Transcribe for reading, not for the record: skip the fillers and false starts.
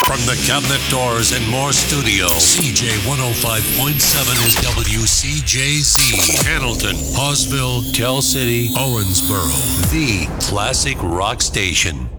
From the Cabinet Doors and More Studio, CJ 105.7 is WCJZ. Hamilton, Hawesville, Tell City, Owensboro. The classic rock station.